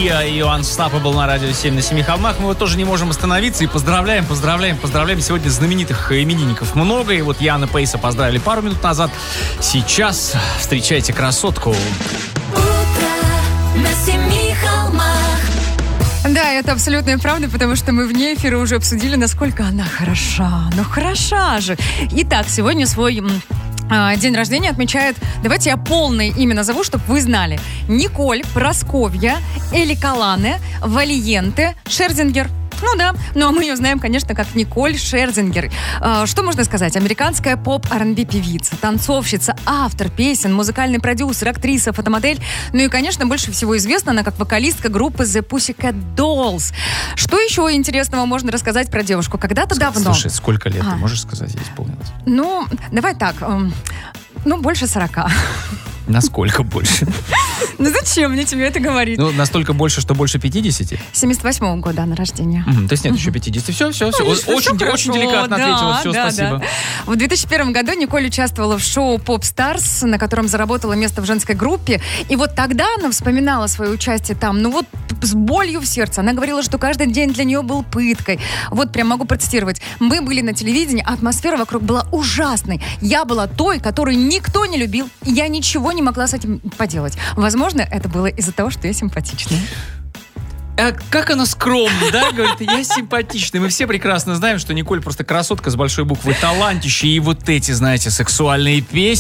Сия и Unstoppable на радио 7 на 7 холмах. Мы вот тоже не можем остановиться и поздравляем. Сегодня знаменитых именинников много. И вот Яна Пейса поздравили пару минут назад. Сейчас встречайте красотку. Утро на 7 холмах. Да, это абсолютная правда, потому что мы вне эфира уже обсудили, насколько она хороша. Ну, хороша же. Итак, сегодня свой день рождения отмечает, давайте я полное имя назову, чтобы вы знали. Николь Просковья Эликалане Валиенте Шерзингер. Ну да, ну а мы ее знаем, конечно, как Николь Шерзингер. Что можно сказать? Американская поп-R&B певица, танцовщица, автор песен, музыкальный продюсер, актриса, фотомодель. Ну и, конечно, больше всего известна она как вокалистка группы The Pussycat Dolls. Что еще интересного можно рассказать про девушку? Когда-то давно... Слушай, сколько лет, ты можешь сказать, ей исполнилось? Ну, давай так, больше 40. Насколько больше? Ну зачем мне тебе это говорить? Ну, настолько больше, что больше 50? 78-го года на рождение. То есть нет еще 50. Все. Очень деликатно ответила. Все, спасибо. Да. В 2001 году Николь участвовала в шоу Pop Stars, на котором заработала место в женской группе. И вот тогда она вспоминала свое участие там, с болью в сердце. Она говорила, что каждый день для нее был пыткой. Вот прям могу процитировать. Мы были на телевидении, атмосфера вокруг была ужасной. Я была той, которую никто не любил, и я ничего не могла с этим поделать. Возможно, это было из-за того, что я симпатичная. Как она скромна, да, говорит, я симпатичная. Мы все прекрасно знаем, что Николь просто красотка с большой буквы, талантище и вот эти, знаете, сексуальные песни.